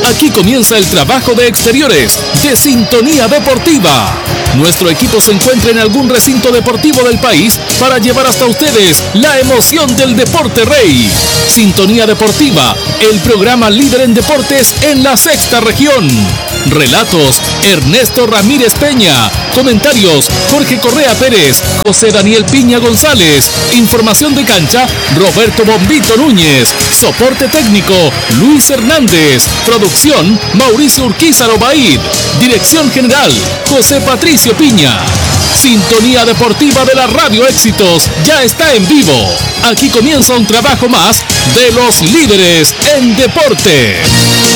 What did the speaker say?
Aquí comienza el trabajo de exteriores de Sintonía Deportiva. Nuestro equipo se encuentra en algún recinto deportivo del país para llevar hasta ustedes la emoción del deporte rey. Sintonía Deportiva, el programa líder en deportes en la sexta región. Relatos, Ernesto Ramírez Peña. Comentarios, Jorge Correa Pérez, José Daniel Piña González. Información de cancha, Roberto Bombito Núñez. Soporte técnico, Luis Hernández. Producción, Mauricio Urquízaro Baid. Dirección general, José Patricio Piña. Sintonía Deportiva de la Radio Éxitos ya está en vivo. Aquí comienza un trabajo más de los líderes en deporte.